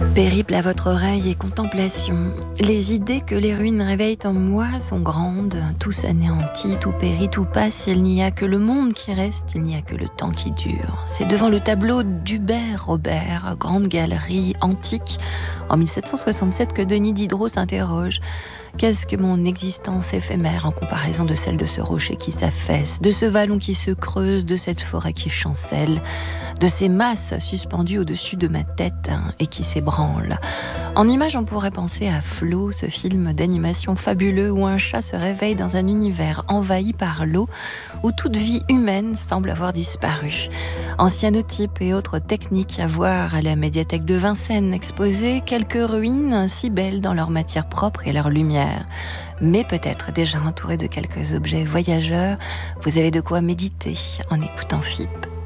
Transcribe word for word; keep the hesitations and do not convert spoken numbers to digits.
Périple à votre oreille et contemplation. Les idées que les ruines réveillent en moi sont grandes. Tout s'anéantit, tout périt, tout passe. Il n'y a que le monde qui reste, il n'y a que le temps qui dure. C'est devant le tableau d'Hubert Robert, grande galerie antique, en mille sept cent soixante-sept, que Denis Diderot s'interroge. Qu'est-ce que mon existence éphémère en comparaison de celle de ce rocher qui s'affaisse, de ce vallon qui se creuse, de cette forêt qui chancelle, de ces masses suspendues au-dessus de ma tête et qui s'ébranlent. En image, on pourrait penser à Flow, ce film d'animation fabuleux où un chat se réveille dans un univers envahi par l'eau, où toute vie humaine semble avoir disparu. Ancianotypes et autres techniques à voir à la médiathèque de Vincennes, exposées quelques ruines si belles dans leur matière propre et leur lumière. Mais peut-être déjà entouré de quelques objets voyageurs, vous avez de quoi méditer en écoutant F I P.